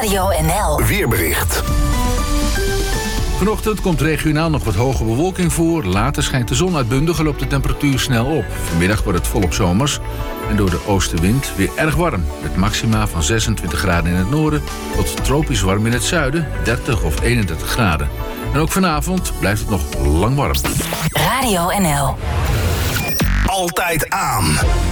Radio NL Weerbericht. Vanochtend komt regionaal nog wat hoge bewolking voor. Later schijnt de zon uitbundig en loopt de temperatuur snel op. Vanmiddag wordt het volop zomers en door de oostenwind weer erg warm. Met maxima van 26 graden in het noorden tot tropisch warm in het zuiden, 30 of 31 graden. En ook vanavond blijft het nog lang warm. Radio NL. Altijd aan.